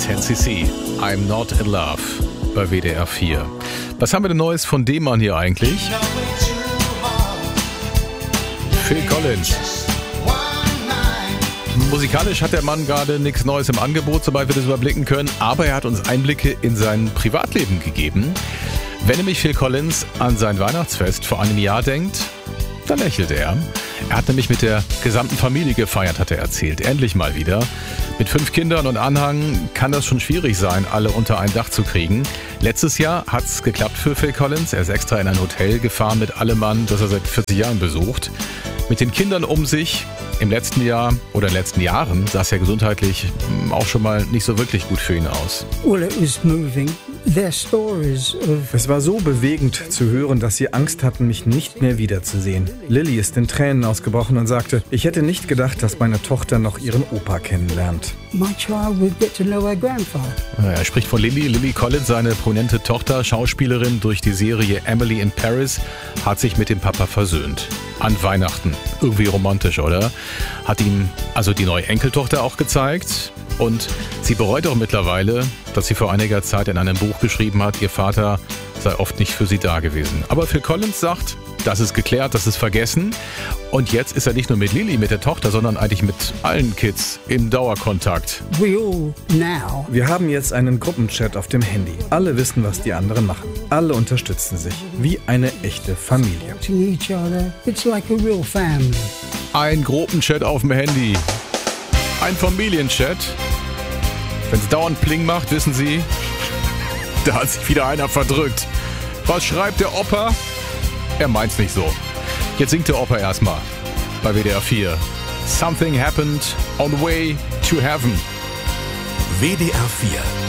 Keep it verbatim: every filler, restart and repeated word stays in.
ten C C, I'm Not in Love bei W D R vier. Was haben wir denn Neues von dem Mann hier eigentlich? Phil Collins. Musikalisch hat der Mann gerade nichts Neues im Angebot, soweit wir das überblicken können, aber er hat uns Einblicke in sein Privatleben gegeben. Wenn nämlich Phil Collins an sein Weihnachtsfest vor einem Jahr denkt, dann lächelt er. Er hat nämlich mit der gesamten Familie gefeiert, hat er erzählt. Endlich mal wieder. Mit fünf Kindern und Anhang kann das schon schwierig sein, alle unter ein Dach zu kriegen. Letztes Jahr hat es geklappt für Phil Collins. Er ist extra in ein Hotel gefahren mit allem Mann, das er seit vierzig Jahren besucht. Mit den Kindern um sich. Im letzten Jahr oder in den letzten Jahren sah es ja gesundheitlich auch schon mal nicht so wirklich gut für ihn aus. Well, it was moving. Their stories of Es war so bewegend zu hören, dass sie Angst hatten, mich nicht mehr wiederzusehen. Lily ist in Tränen ausgebrochen und sagte, ich hätte nicht gedacht, dass meine Tochter noch ihren Opa kennenlernt. my child would get to know her grandfather. Er spricht von Lily. Lily Collins, seine prominente Tochter, Schauspielerin durch die Serie Emily in Paris, hat sich mit dem Papa versöhnt. An Weihnachten. Irgendwie romantisch, oder? Hat ihm also die neue Enkeltochter auch gezeigt. Und sie bereut auch mittlerweile, dass sie vor einiger Zeit in einem Buch geschrieben hat, ihr Vater sei oft nicht für sie da gewesen. Aber Phil Collins sagt, das ist geklärt, das ist vergessen. Und jetzt ist er nicht nur mit Lily, mit der Tochter, sondern eigentlich mit allen Kids im Dauerkontakt. We all now Wir haben jetzt einen Gruppenchat auf dem Handy. Alle wissen, was die anderen machen. Alle unterstützen sich. Wie eine echte Familie. to each other. It's like a real family. Ein Gruppenchat auf dem Handy. Ein Familienchat. Wenn es dauernd Pling macht, wissen Sie, da hat sich wieder einer verdrückt. Was schreibt der Opa? Er meint's nicht so. Jetzt singt der Opa erstmal bei W D R vier. Something happened on the way to heaven. W D R vier